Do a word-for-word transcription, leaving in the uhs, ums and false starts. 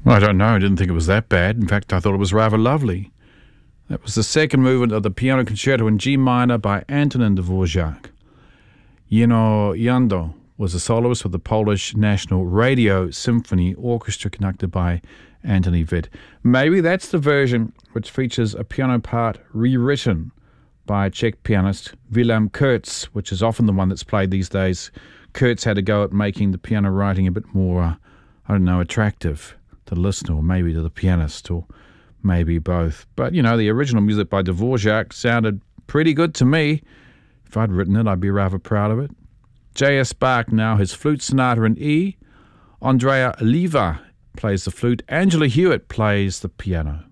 Well, I don't know. I didn't think it was that bad. In fact, I thought it was rather lovely. That was the second movement of the Piano Concerto in G minor by Antonin Dvorak. Jenő Jandó was a soloist with the Polish National Radio Symphony Orchestra conducted by Antony Witt. Maybe that's the version which features a piano part rewritten by Czech pianist Wilhelm Kurz, which is often the one that's played these days. Kurz had a go at making the piano writing a bit more, uh, I don't know, attractive to the listener, or maybe to the pianist, or maybe both. But, you know, the original music by Dvorak sounded pretty good to me. If I'd written it, I'd be rather proud of it. J S Bach now, his flute sonata in E. Andrea Oliva plays the flute. Angela Hewitt plays the piano.